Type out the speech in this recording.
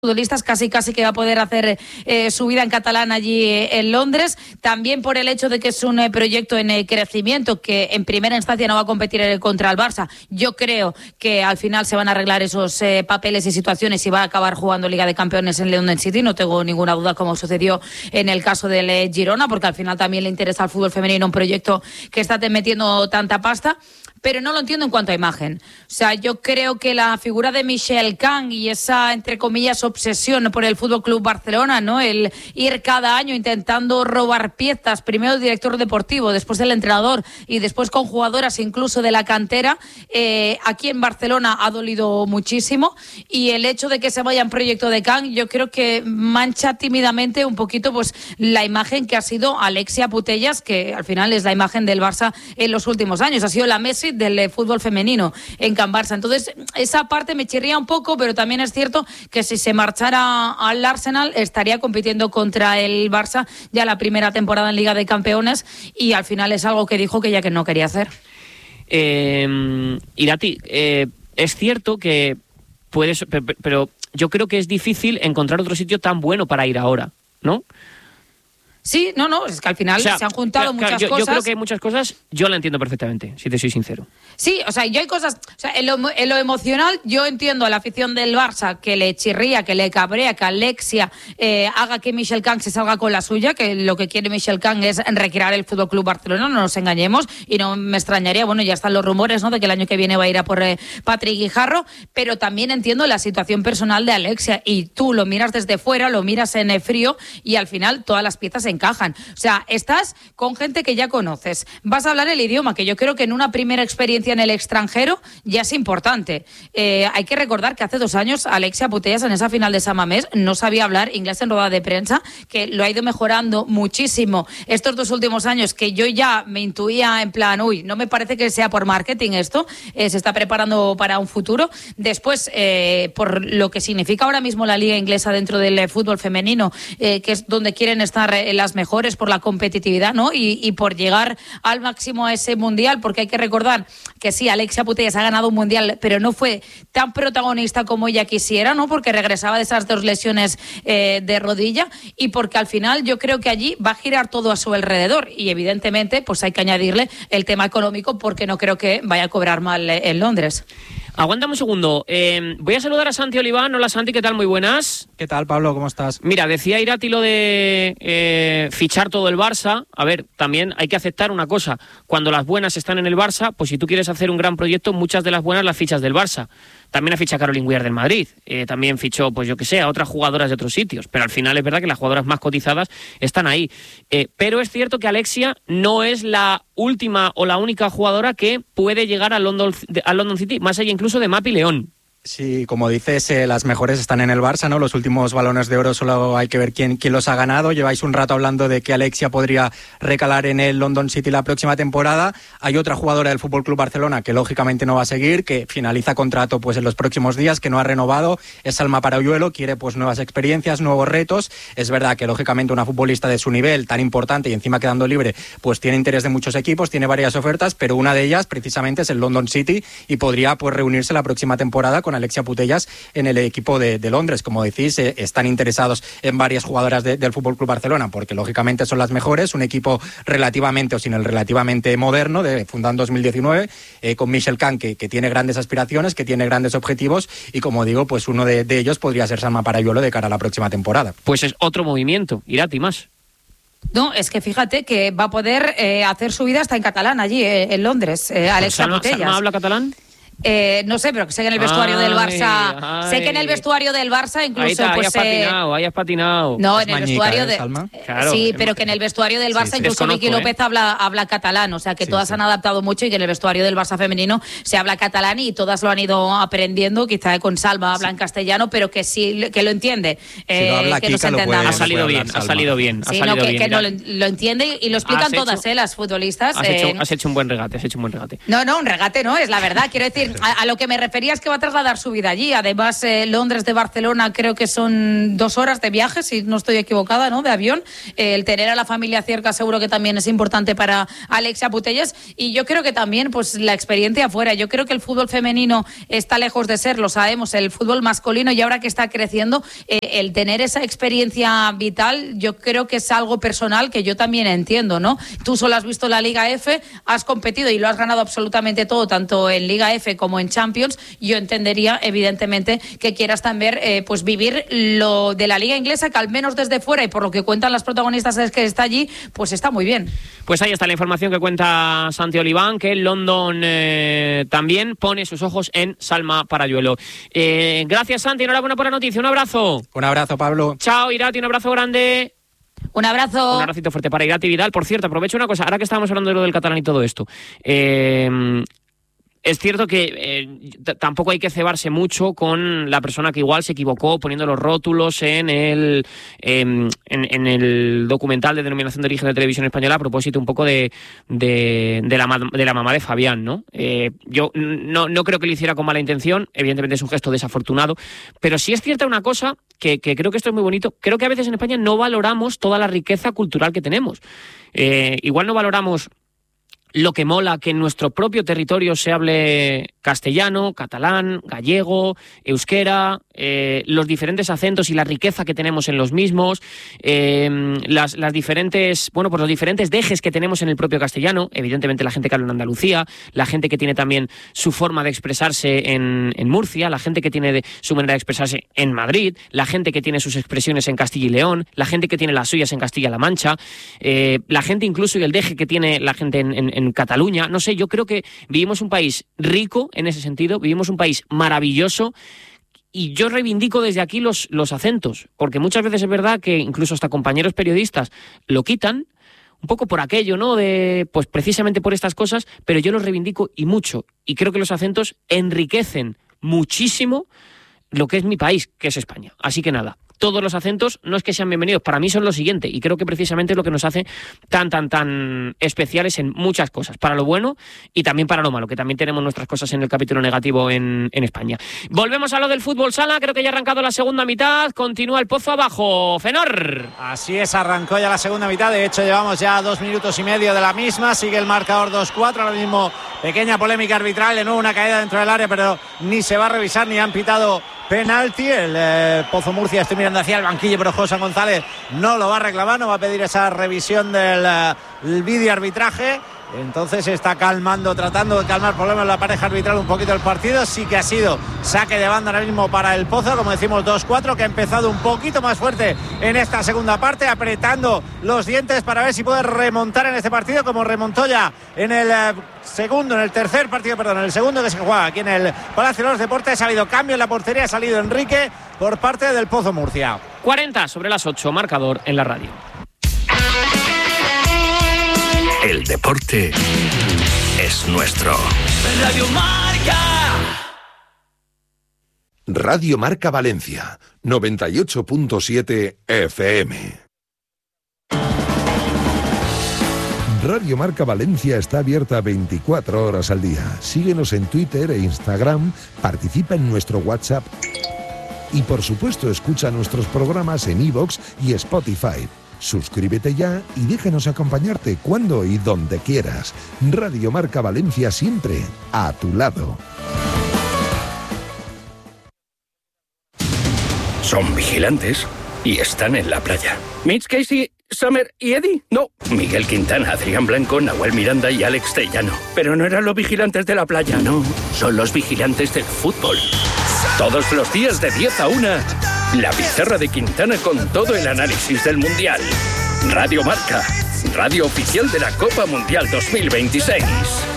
futbolistas, casi que va a poder hacer su vida en catalán allí en Londres, también por el hecho de que es un proyecto en crecimiento, que en primera instancia no va a competir contra el Barça. Yo creo que al final se van a arreglar esos papeles y situaciones y va a acabar jugando Liga de Campeones en London City, no tengo ninguna duda, como sucedió en el caso del Girona, porque al final también le interesa al fútbol femenino un proyecto que está metiendo tanta pasta. Pero no lo entiendo en cuanto a imagen. O sea, yo creo que la figura de Michel Kang y esa, entre comillas, obsesión por el Fútbol Club Barcelona, ¿no? El ir cada año intentando robar piezas, primero el director deportivo, después el entrenador y después con jugadoras incluso de la cantera, aquí en Barcelona ha dolido muchísimo, y el hecho de que se vaya en proyecto de Kang, yo creo que mancha tímidamente un poquito pues la imagen que ha sido Alexia Putellas, que al final es la imagen del Barça en los últimos años, ha sido la Messi del fútbol femenino en Can Barça. Entonces, esa parte me chirría un poco, pero también es cierto que si se marchara al Arsenal estaría compitiendo contra el Barça ya la primera temporada en Liga de Campeones, y al final es algo que dijo que ya que no quería hacer. Irati, es cierto que puedes, pero yo creo que es difícil encontrar otro sitio tan bueno para ir ahora, ¿no? Sí, no, es que al final se han juntado muchas cosas. Yo creo que hay muchas cosas, yo la entiendo perfectamente, si te soy sincero. Sí, o sea, yo hay cosas, o sea, en lo emocional yo entiendo a la afición del Barça que le chirría, que le cabrea, que Alexia haga que Michel Kang se salga con la suya, que lo que quiere Michel Kang es recrear el Fútbol Club Barcelona, no nos engañemos, y no me extrañaría, bueno, ya están los rumores, ¿no?, de que el año que viene va a ir a por Patrick Guijarro, pero también entiendo la situación personal de Alexia, y tú lo miras desde fuera, lo miras en frío, y al final todas las piezas encajan. O sea, estás con gente que ya conoces, vas a hablar el idioma, que yo creo que en una primera experiencia en el extranjero ya es importante. Hay que recordar que hace 2 años Alexia Putellas en esa final de San Mamés no sabía hablar inglés en rueda de prensa, que lo ha ido mejorando muchísimo estos 2 últimos años, que yo ya me intuía en plan, no me parece que sea por marketing esto, se está preparando para un futuro. Después, por lo que significa ahora mismo la liga inglesa dentro del fútbol femenino, que es donde quieren estar las mejores por la competitividad, ¿no? Y por llegar al máximo a ese mundial, porque hay que recordar que sí, Alexia Putellas ha ganado un mundial, pero no fue tan protagonista como ella quisiera, ¿no? Porque regresaba de esas 2 lesiones de rodilla, y porque al final yo creo que allí va a girar todo a su alrededor, y evidentemente pues hay que añadirle el tema económico, porque no creo que vaya a cobrar mal en Londres. Aguántame un segundo. Voy a saludar a Santi Oliván. Hola, Santi, ¿qué tal? Muy buenas. ¿Qué tal, Pablo? ¿Cómo estás? Mira, decía Irati lo de fichar todo el Barça. A ver, también hay que aceptar una cosa. Cuando las buenas están en el Barça, pues si tú quieres hacer un gran proyecto, muchas de las buenas las fichas del Barça. También ha fichado a Caroline Weir del Madrid. También fichó, pues yo que sé, a otras jugadoras de otros sitios. Pero al final es verdad que las jugadoras más cotizadas están ahí. Pero es cierto que Alexia no es la última o la única jugadora que puede llegar al London City, más allá incluso de Mapi León. Sí, como dices, las mejores están en el Barça, ¿no? Los últimos balones de oro solo hay que ver quién los ha ganado. Lleváis un rato hablando de que Alexia podría recalar en el London City la próxima temporada. Hay otra jugadora del Fútbol Club Barcelona que lógicamente no va a seguir, que finaliza contrato pues en los próximos días, que no ha renovado. Es Salma Parayuelo, quiere pues nuevas experiencias, nuevos retos. Es verdad que lógicamente una futbolista de su nivel tan importante y encima quedando libre, pues tiene interés de muchos equipos, tiene varias ofertas, pero una de ellas precisamente es el London City, y podría pues reunirse la próxima temporada con Alexia Putellas en el equipo de Londres. Como decís, están interesados en varias jugadoras del Fútbol Club Barcelona, porque lógicamente son las mejores, un equipo relativamente, o sin el relativamente moderno, fundado en 2019, con Michel Kang, que tiene grandes aspiraciones, que tiene grandes objetivos, y como digo, pues uno de ellos podría ser Salma Parayuelo de cara a la próxima temporada. Pues es otro movimiento, Irati, más. No, es que fíjate que va a poder hacer su vida hasta en catalán allí, en Londres, Alexia Putellas. ¿Salma habla catalán? No sé, pero que sé que en el vestuario del Barça, sé que en el vestuario del Barça incluso ahí has patinado. No, es en el vestuario de claro, sí, pero que en el vestuario del Barça incluso Miki López habla catalán, o sea que todas han adaptado mucho, y que en el vestuario del Barça femenino se habla catalán, y todas lo han ido aprendiendo, quizá con Salma habla en castellano, pero que sí, que lo entiende, que nos entendamos. Ha salido bien. Sí, que no lo entiende, y lo explican todas las futbolistas. Has hecho un buen regate. No, un regate no, es la verdad, quiero decir, a lo que me refería es que va a trasladar su vida allí. Además, Londres de Barcelona creo que son 2 horas de viaje, si no estoy equivocada, ¿no? De avión. El tener a la familia cerca seguro que también es importante para Alexia Putellas. Y yo creo que también pues la experiencia afuera. Yo creo que el fútbol femenino está lejos de ser, lo sabemos, el fútbol masculino, y ahora que está creciendo, el tener esa experiencia vital, yo creo que es algo personal que yo también entiendo, ¿no? Tú solo has visto la Liga F, has competido y lo has ganado absolutamente todo, tanto en Liga F como en Champions. Yo entendería, evidentemente, que quieras también pues vivir lo de la Liga Inglesa, que al menos desde fuera y por lo que cuentan las protagonistas es que está allí, pues está muy bien. Pues ahí está la información que cuenta Santi Oliván, que el London también pone sus ojos en Salma Parayuelo. Gracias, Santi, enhorabuena por la noticia, un abrazo. Un abrazo, Pablo. Chao, Irati, un abrazo grande. Un abrazo. Un abracito fuerte para Irati Vidal. Por cierto, aprovecho una cosa, ahora que estábamos hablando de lo del catalán y todo esto. Es cierto que tampoco hay que cebarse mucho con la persona que igual se equivocó poniendo los rótulos en el documental de denominación de origen de Televisión Española a propósito un poco de la mamá de Fabián, ¿no? Yo no creo que lo hiciera con mala intención, evidentemente es un gesto desafortunado, pero sí es cierta una cosa que creo que esto es muy bonito. Creo que a veces en España no valoramos toda la riqueza cultural que tenemos. Igual no valoramos lo que mola que en nuestro propio territorio se hable castellano, catalán, gallego, euskera, los diferentes acentos y la riqueza que tenemos en los mismos, las diferentes, bueno, pues los diferentes dejes que tenemos en el propio castellano, evidentemente la gente que habla en Andalucía, la gente que tiene también su forma de expresarse en Murcia, la gente que tiene su manera de expresarse en Madrid, la gente que tiene sus expresiones en Castilla y León, la gente que tiene las suyas en Castilla-La Mancha, la gente incluso y el deje que tiene la gente en Cataluña. No sé, yo creo que vivimos un país rico en ese sentido, vivimos un país maravilloso. Y yo reivindico desde aquí los acentos, porque muchas veces es verdad que incluso hasta compañeros periodistas lo quitan, un poco por aquello, ¿no? Pues precisamente por estas cosas, pero yo los reivindico y mucho. Y creo que los acentos enriquecen muchísimo lo que es mi país, que es España. Así que nada, todos los acentos no es que sean bienvenidos, para mí son lo siguiente, y creo que precisamente es lo que nos hace tan especiales en muchas cosas, para lo bueno y también para lo malo, que también tenemos nuestras cosas en el capítulo negativo en España. Volvemos a lo del fútbol sala, creo que ya ha arrancado la segunda mitad, continúa el Pozo abajo, Fenor. Así es, arrancó ya la segunda mitad, de hecho llevamos ya 2 minutos y medio de la misma, sigue el marcador 2-4, ahora mismo pequeña polémica arbitral, de nuevo una caída dentro del área, pero ni se va a revisar ni han pitado penalti. El Pozo Murcia, estoy mirando hacia el banquillo, pero José González no lo va a reclamar, no va a pedir esa revisión del vídeo arbitraje. Entonces está calmando, tratando de calmar problemas la pareja arbitral un poquito el partido. Sí que ha sido saque de banda ahora mismo para el Pozo, como decimos 2-4, que ha empezado un poquito más fuerte en esta segunda parte, apretando los dientes para ver si puede remontar en este partido, como remontó ya en el segundo que se juega aquí en el Palacio de los Deportes. Ha habido cambio en la portería, ha salido Enrique por parte del Pozo Murcia. 40 sobre las 8, marcador en la radio. El deporte es nuestro. Radio Marca. Radio Marca Valencia, 98.7 FM. Radio Marca Valencia está abierta 24 horas al día. Síguenos en Twitter e Instagram, participa en nuestro WhatsApp y por supuesto escucha nuestros programas en iVoox y Spotify. Suscríbete ya y déjanos acompañarte cuando y donde quieras. Radio Marca Valencia, siempre a tu lado. Son vigilantes y están en la playa. Mitch, Casey, Summer y Eddie. No, Miguel Quintana, Adrián Blanco, Nahuel Miranda y Alex Tellano. Pero no eran los vigilantes de la playa, no. Son los vigilantes del fútbol. Todos los días de 10 a 1, la pizarra de Quintana con todo el análisis del Mundial. Radio Marca, radio oficial de la Copa Mundial 2026.